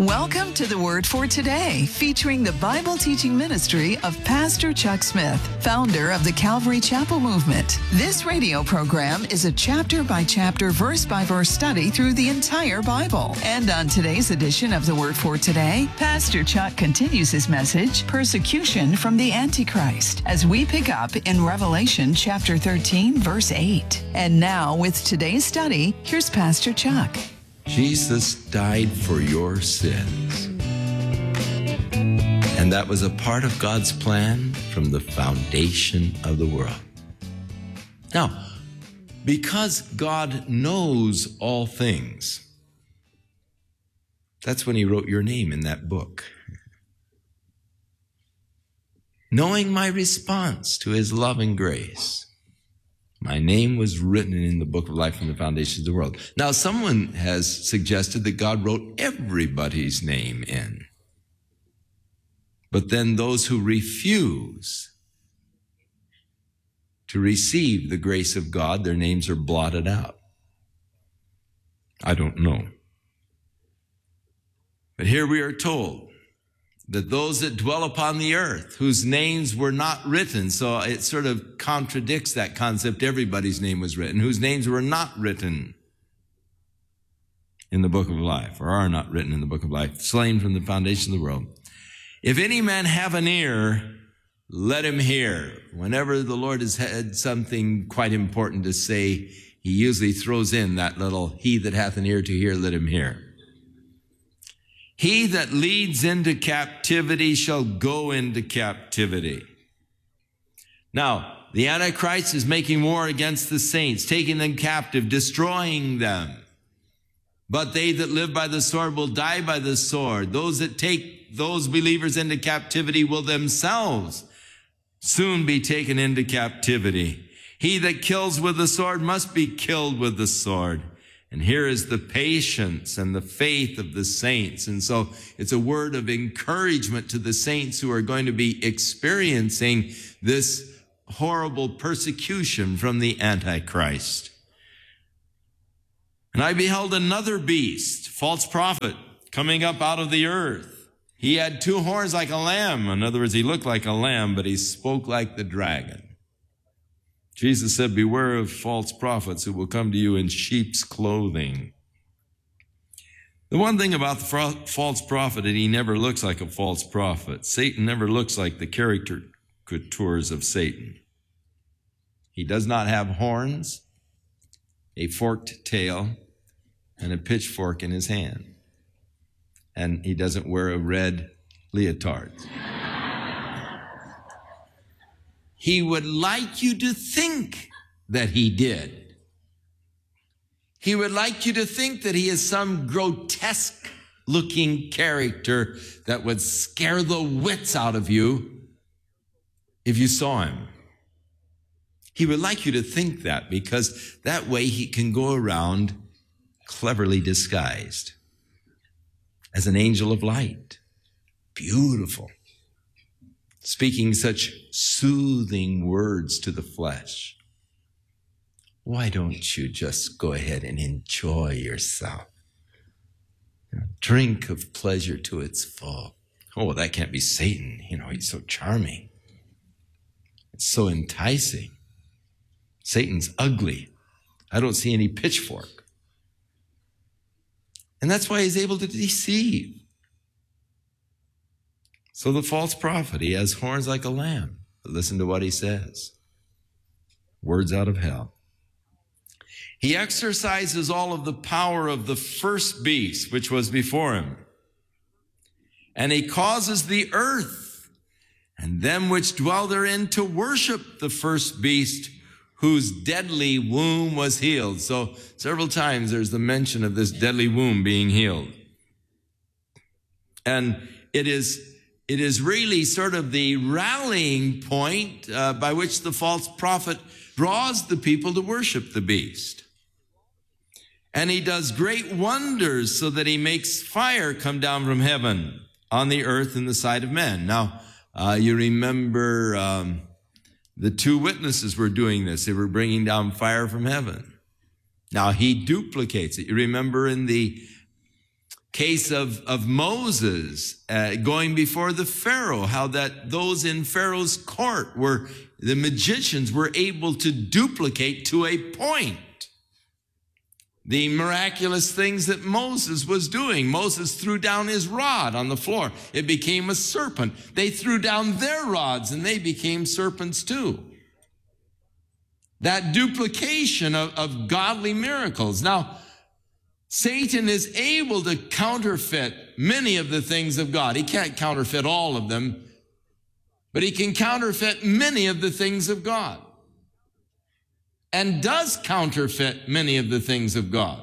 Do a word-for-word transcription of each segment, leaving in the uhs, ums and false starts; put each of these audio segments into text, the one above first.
Welcome to the Word for Today, featuring the Bible teaching ministry of Pastor Chuck Smith, founder of the Calvary Chapel Movement. This radio program is a chapter-by-chapter, verse-by-verse study through the entire Bible. And on today's edition of the Word for Today, Pastor Chuck continues his message, Persecution from the Antichrist, as we pick up in Revelation chapter thirteen, verse eight. And now, with today's study, here's Pastor Chuck. Jesus died for your sins. And that was a part of God's plan from the foundation of the world. Now, because God knows all things, that's when he wrote your name in that book. Knowing my response to his loving grace, my name was written in the book of life from the foundations of the world. Now, someone has suggested that God wrote everybody's name in. But then those who refuse to receive the grace of God, their names are blotted out. I don't know. But here we are told that those that dwell upon the earth, whose names were not written, so it sort of contradicts that concept, everybody's name was written, whose names were not written in the book of life, or are not written in the book of life, slain from the foundation of the world. If any man have an ear, let him hear. Whenever the Lord has had something quite important to say, he usually throws in that little, he that hath an ear to hear, let him hear. He that leads into captivity shall go into captivity. Now, the Antichrist is making war against the saints, taking them captive, destroying them. But they that live by the sword will die by the sword. Those that take those believers into captivity will themselves soon be taken into captivity. He that kills with the sword must be killed with the sword. And here is the patience and the faith of the saints. And so it's a word of encouragement to the saints who are going to be experiencing this horrible persecution from the Antichrist. And I beheld another beast, false prophet, coming up out of the earth. He had two horns like a lamb. In other words, he looked like a lamb, but he spoke like the dragon. Jesus said, beware of false prophets who will come to you in sheep's clothing. The one thing about the false prophet is he never looks like a false prophet. Satan never looks like the caricatures of Satan. He does not have horns, a forked tail, and a pitchfork in his hand. And he doesn't wear a red leotard. He would like you to think that he did. He would like you to think that he is some grotesque looking character that would scare the wits out of you if you saw him. He would like you to think that, because that way he can go around cleverly disguised as an angel of light. Beautiful. Speaking such soothing words to the flesh. Why don't you just go ahead and enjoy yourself? Drink of pleasure to its full. Oh, that can't be Satan. You know, he's so charming. It's so enticing. Satan's ugly. I don't see any pitchfork. And that's why he's able to deceive. So the false prophet, he has horns like a lamb. But listen to what he says. Words out of hell. He exercises all of the power of the first beast, which was before him. And he causes the earth and them which dwell therein to worship the first beast, whose deadly womb was healed. So several times there's the mention of this deadly womb being healed. And it is It is really sort of the rallying point uh, by which the false prophet draws the people to worship the beast. And he does great wonders so that he makes fire come down from heaven on the earth in the sight of men. Now, uh, you remember um, the two witnesses were doing this. They were bringing down fire from heaven. Now, he duplicates it. You remember in the case of, of Moses uh, going before the Pharaoh, how that those in Pharaoh's court were, the magicians were able to duplicate to a point the miraculous things that Moses was doing. Moses threw down his rod on the floor. It became a serpent. They threw down their rods and they became serpents too. That duplication of, of godly miracles. Now, Satan is able to counterfeit many of the things of God. He can't counterfeit all of them, but he can counterfeit many of the things of God. And does counterfeit many of the things of God.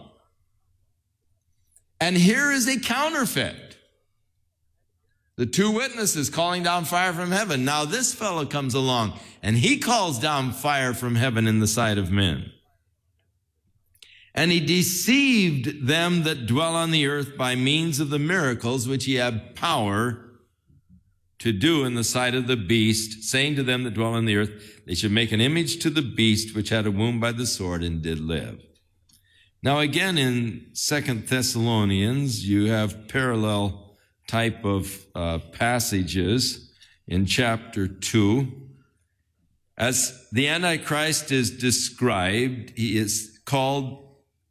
And here is a counterfeit. The two witnesses calling down fire from heaven. Now this fellow comes along and he calls down fire from heaven in the sight of men. And he deceived them that dwell on the earth by means of the miracles which he had power to do in the sight of the beast, saying to them that dwell on the earth, they should make an image to the beast which had a wound by the sword and did live. Now again in Second Thessalonians, you have parallel type of uh, passages in chapter two. As the Antichrist is described, he is called,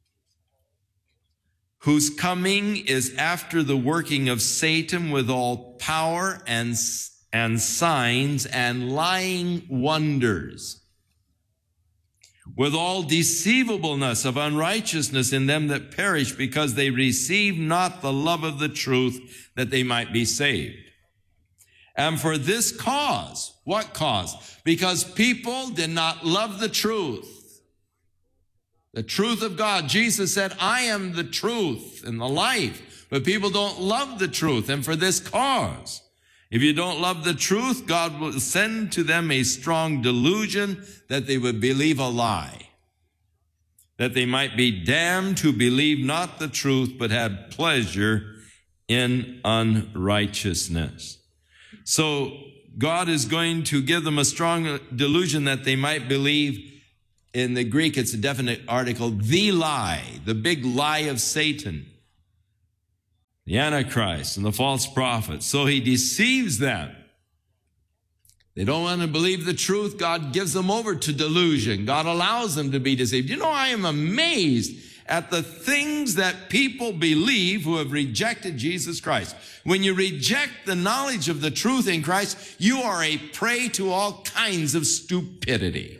whose coming is after the working of Satan with all power and, and signs and lying wonders, with all deceivableness of unrighteousness in them that perish, because they receive not the love of the truth, that they might be saved. And for this cause, what cause? Because people did not love the truth. The truth of God. Jesus said, I am the truth and the life. But people don't love the truth. And for this cause, if you don't love the truth, God will send to them a strong delusion that they would believe a lie, that they might be damned who believe not the truth, but had pleasure in unrighteousness. So God is going to give them a strong delusion that they might believe. In the Greek, it's a definite article, the lie, the big lie of Satan, the Antichrist and the false prophet. So he deceives them. They don't want to believe the truth. God gives them over to delusion. God allows them to be deceived. You know, I am amazed at the things that people believe who have rejected Jesus Christ. When you reject the knowledge of the truth in Christ, you are a prey to all kinds of stupidity.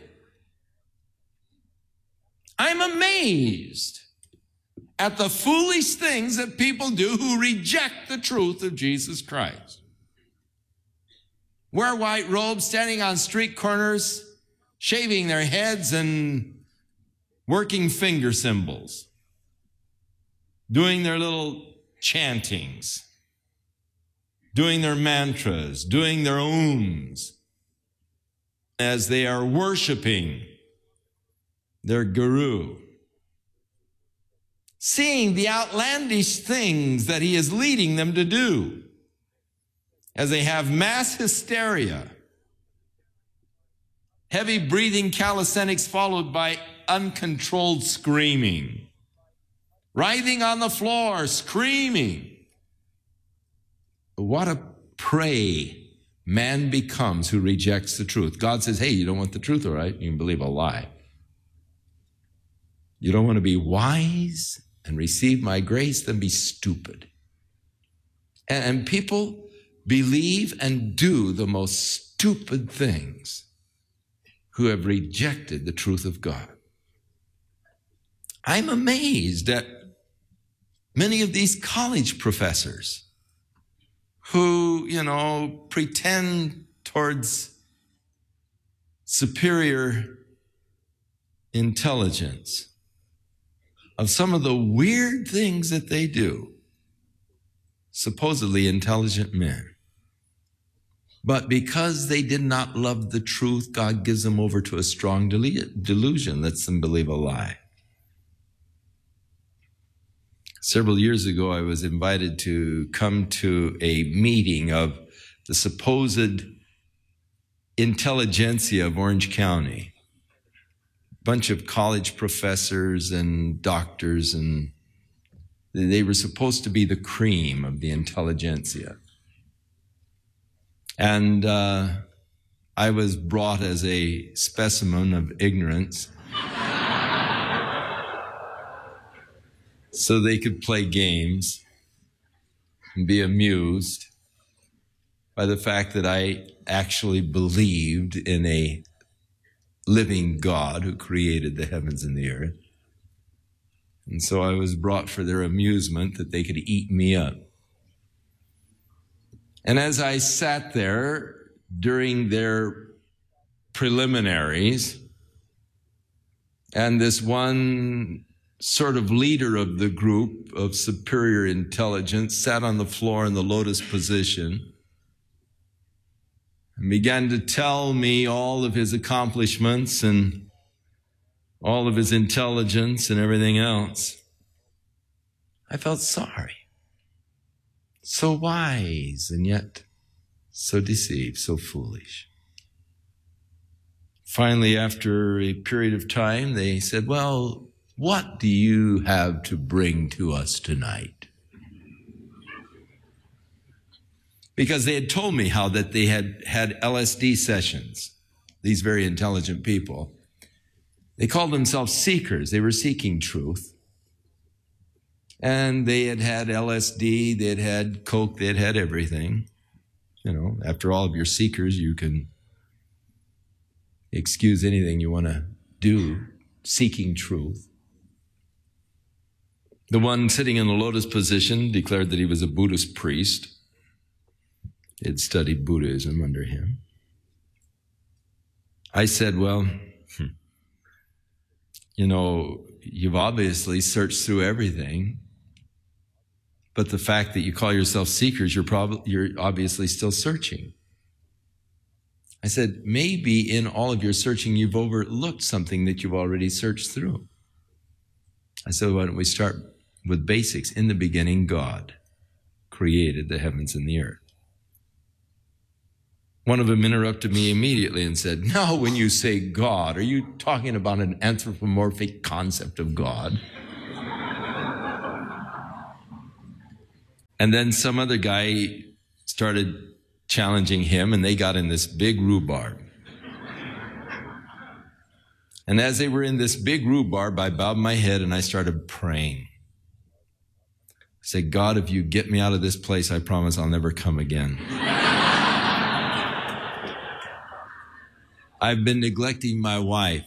I'm amazed at the foolish things that people do who reject the truth of Jesus Christ. Wear white robes, standing on street corners, shaving their heads and working finger symbols, doing their little chantings, doing their mantras, doing their ums, as they are worshiping their guru, seeing the outlandish things that he is leading them to do, as they have mass hysteria, heavy breathing calisthenics followed by uncontrolled screaming, writhing on the floor, screaming. What a prey man becomes who rejects the truth. God says, hey, you don't want the truth, all right? You can believe a lie. You don't want to be wise and receive my grace, then be stupid. And, and people believe and do the most stupid things who have rejected the truth of God. I'm amazed at many of these college professors who, you know, pretend towards superior intelligence of some of the weird things that they do. Supposedly intelligent men. But because they did not love the truth, God gives them over to a strong delusion, lets them believe a lie. Several years ago, I was invited to come to a meeting of the supposed intelligentsia of Orange County. A bunch of college professors and doctors and They were supposed to be the cream of the intelligentsia. And uh, I was brought as a specimen of ignorance so they could play games and be amused by the fact that I actually believed in a living God who created the heavens and the earth. And so I was brought for their amusement that they could eat me up. And as I sat there during their preliminaries, and this one sort of leader of the group of superior intelligence sat on the floor in the lotus position and began to tell me all of his accomplishments and all of his intelligence and everything else, I felt sorry. So wise and yet so deceived, so foolish. Finally, after a period of time, they said, well, what do you have to bring to us tonight? Because they had told me how that they had had L S D sessions, these very intelligent people. They called themselves seekers. They were seeking truth. And they had had L S D, they had had coke, they had had everything. You know, after all of your seekers, you can excuse anything you want to do, seeking truth. The one sitting in the lotus position declared that he was a Buddhist priest. He had studied Buddhism under him. I said, well, hmm, you know, you've obviously searched through everything, but the fact that you call yourself seekers, you're probably, you're obviously still searching. I said, maybe in all of your searching, you've overlooked something that you've already searched through. I said, why don't we start with basics? In the beginning, God created the heavens and the earth. One of them interrupted me immediately and said, now when you say God, are you talking about an anthropomorphic concept of God? And then some other guy started challenging him, and they got in this big rhubarb. And as they were in this big rhubarb, I bowed my head and I started praying. I said, God, if you get me out of this place, I promise I'll never come again. I've been neglecting my wife.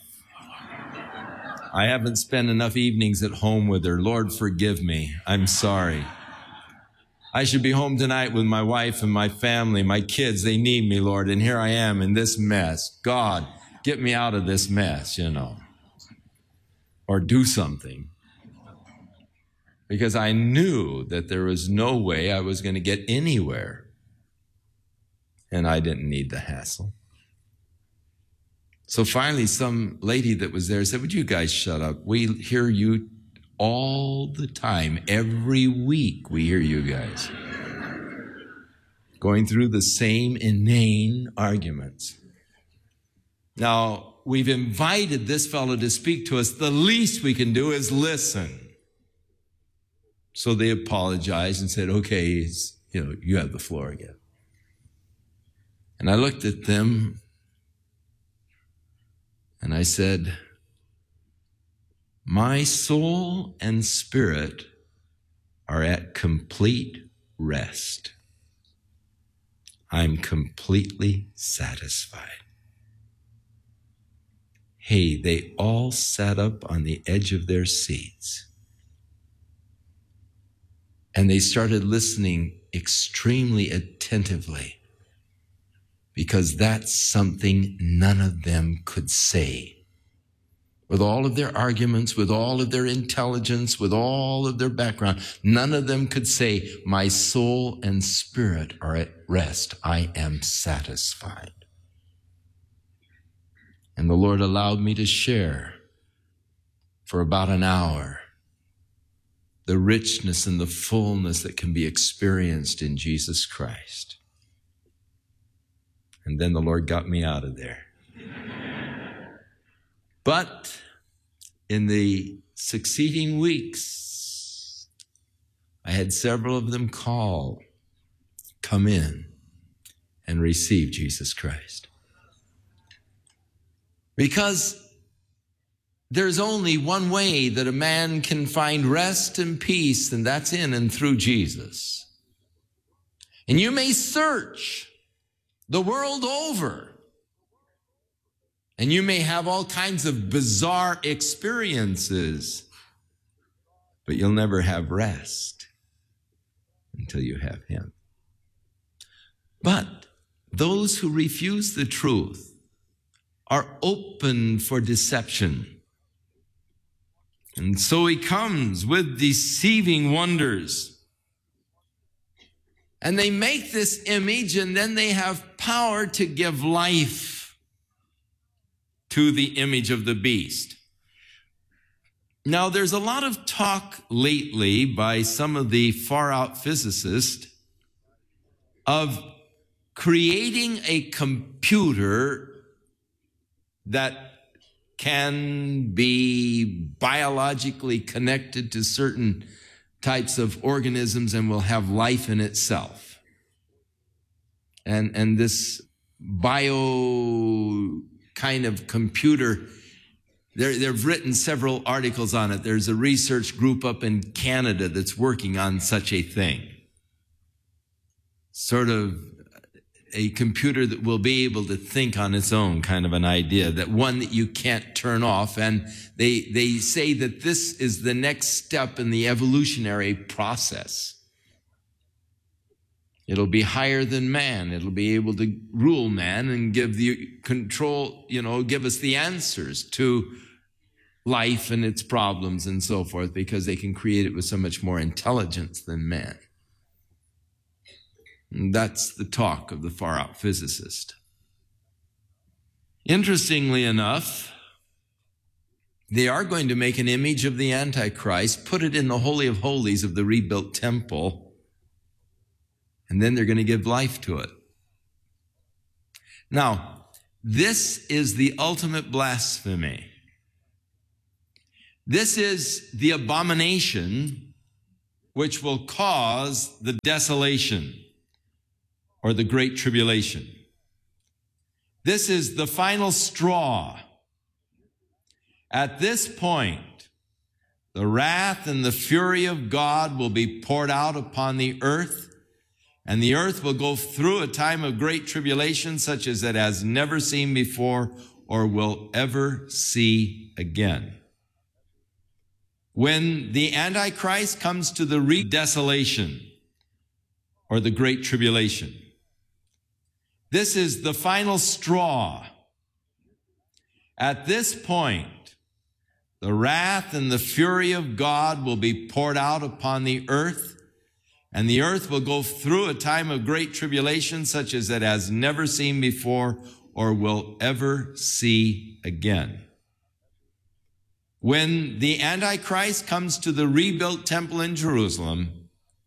I haven't spent enough evenings at home with her. Lord, forgive me. I'm sorry. I should be home tonight with my wife and my family, my kids. They need me, Lord. And here I am in this mess. God, get me out of this mess, you know. Or do something. Because I knew that there was no way I was going to get anywhere. And I didn't need the hassle. So finally, some lady that was there said, would you guys shut up? We hear you all the time. Every week we hear you guys going through the same inane arguments. Now, we've invited this fellow to speak to us. The least we can do is listen. So they apologized and said, okay, you know, you have the floor again. And I looked at them and I said, my soul and spirit are at complete rest. I'm completely satisfied. Hey, they all sat up on the edge of their seats. And they started listening extremely attentively, because that's something none of them could say. With all of their arguments, with all of their intelligence, with all of their background, none of them could say, my soul and spirit are at rest. I am satisfied. And the Lord allowed me to share for about an hour the richness and the fullness that can be experienced in Jesus Christ. And then the Lord got me out of there. But in the succeeding weeks, I had several of them call, come in and receive Jesus Christ. Because there's only one way that a man can find rest and peace, and that's in and through Jesus. And you may search the world over, and you may have all kinds of bizarre experiences, but you'll never have rest until you have him. But those who refuse the truth are open for deception. And so he comes with deceiving wonders. And they make this image, and then they have power to give life to the image of the beast. Now, there's a lot of talk lately by some of the far-out physicists of creating a computer that can be biologically connected to certain types of organisms and will have life in itself. And, and this bio kind of computer, They're, they've written several articles on it. There's a research group up in Canada that's working on such a thing. Sort of a computer that will be able to think on its own, kind of an idea, that one that you can't turn off. And they, they say that this is the next step in the evolutionary process. It'll be higher than man. It'll be able to rule man and give the control, you know, give us the answers to life and its problems and so forth, because they can create it with so much more intelligence than man. And that's the talk of the far-out physicist. Interestingly enough, they are going to make an image of the Antichrist, put it in the Holy of Holies of the rebuilt temple, and then they're going to give life to it. Now, this is the ultimate blasphemy. This is the abomination which will cause the desolation or the great tribulation. This is the final straw. At this point, the wrath and the fury of God will be poured out upon the earth, and the earth will go through a time of great tribulation such as it has never seen before or will ever see again. When the Antichrist comes to the re-desolation or the great tribulation, this is the final straw. At this point, the wrath and the fury of God will be poured out upon the earth, and the earth will go through a time of great tribulation such as it has never seen before or will ever see again. When the Antichrist comes to the rebuilt temple in Jerusalem,